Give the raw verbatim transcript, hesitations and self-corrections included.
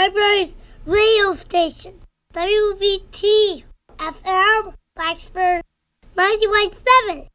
Library's radio station, W V T F M, Blacksburg ninety point seven.